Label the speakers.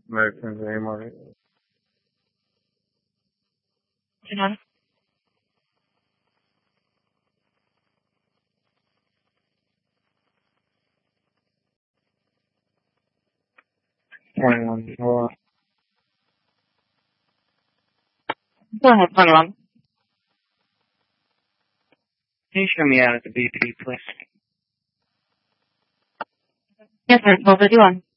Speaker 1: American Dream or
Speaker 2: You know?
Speaker 1: one. Well,
Speaker 2: Go ahead, 21.
Speaker 1: can you show me out at the BP, please?
Speaker 2: Yes, sir. 1251.